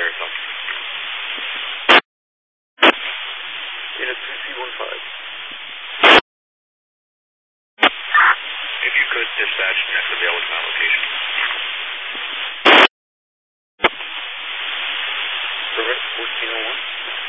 Arizona. Unit 3C15. If you could dispatch next available to my location. Correct, 1401.